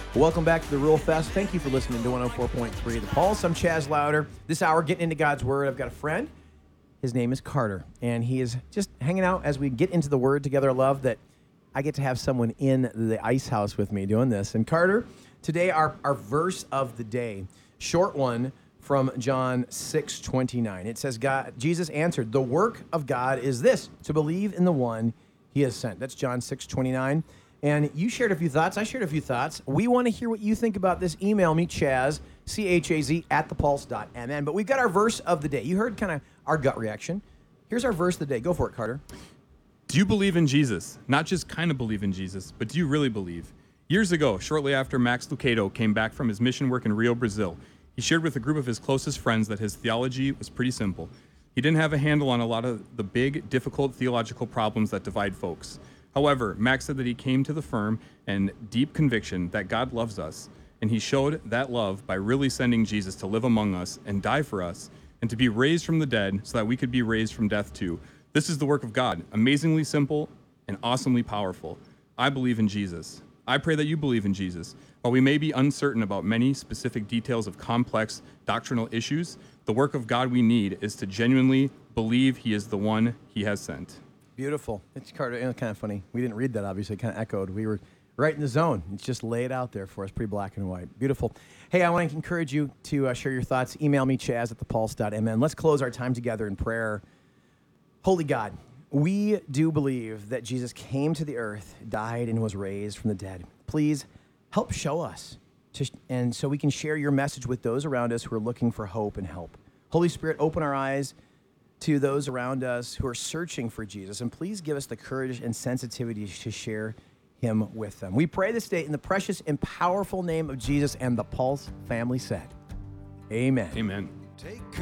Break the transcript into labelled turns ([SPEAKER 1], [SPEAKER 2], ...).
[SPEAKER 1] Welcome back to the Rural Fest. Thank you for listening to 104.3 The Pulse. I'm Chaz Louder. This hour, getting into God's Word. I've got a friend. His name is Carter, and he is just hanging out as we get into the Word together. I love that I get to have someone in the ice house with me doing this. And Carter, today our verse of the day, short one from John 6:29. It says, Jesus answered, "The work of God is this, to believe in the one he has sent." That's John 6:29. And you shared a few thoughts. I shared a few thoughts. We want to hear what you think about this. Email me, Chaz, C-H-A-Z, @thepulse.mn. But we've got our verse of the day. You heard kind of our gut reaction. Here's our verse of the day. Go for it, Carter.
[SPEAKER 2] Do you believe in Jesus? Not just kind of believe in Jesus, but do you really believe? Years ago, shortly after Max Lucado came back from his mission work in Rio, Brazil, he shared with a group of his closest friends that his theology was pretty simple. He didn't have a handle on a lot of the big, difficult theological problems that divide folks. However, Max said that he came to the firm and deep conviction that God loves us, and he showed that love by really sending Jesus to live among us and die for us, and to be raised from the dead so that we could be raised from death too. This is the work of God, amazingly simple and awesomely powerful. I believe in Jesus. I pray that you believe in Jesus. While we may be uncertain about many specific details of complex doctrinal issues, the work of God we need is to genuinely believe he is the one he has sent.
[SPEAKER 1] Beautiful. It's Carter. Kind of funny. We didn't read that, obviously. It kind of echoed. We were right in the zone. It's just laid out there for us, pretty black and white. Beautiful. Hey, I want to encourage you to share your thoughts. Email me, chaz@thepulse.mn. Let's close our time together in prayer. Holy God, we do believe that Jesus came to the earth, died, and was raised from the dead. Please help show us, and so we can share your message with those around us who are looking for hope and help. Holy Spirit, open our eyes to those around us who are searching for Jesus, and please give us the courage and sensitivity to share him with them. We pray this day in the precious and powerful name of Jesus, and the Pulse family said, amen.
[SPEAKER 2] Amen.